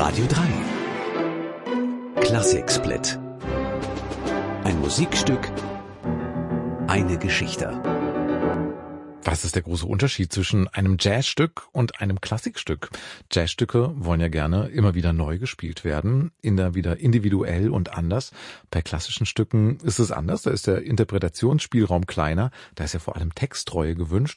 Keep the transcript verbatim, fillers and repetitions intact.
Radio drei. Klassiksplit. Ein Musikstück, eine Geschichte. Was ist der große Unterschied zwischen einem Jazzstück und einem Klassikstück? Jazzstücke wollen ja gerne immer wieder neu gespielt werden, immer wieder individuell und anders. Bei klassischen Stücken ist es anders, da ist der Interpretationsspielraum kleiner, da ist ja vor allem Texttreue gewünscht